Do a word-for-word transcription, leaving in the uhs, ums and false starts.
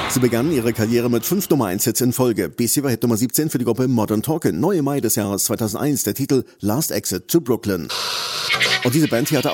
Sie begannen ihre Karriere mit fünf Nummer eins Hits in Folge. Bisher war Hit Nummer siebzehn für die Gruppe Modern Talking. Neu im Mai des Jahres zweitausendeins der Titel Last Exit to Brooklyn. Und diese Band hier hatte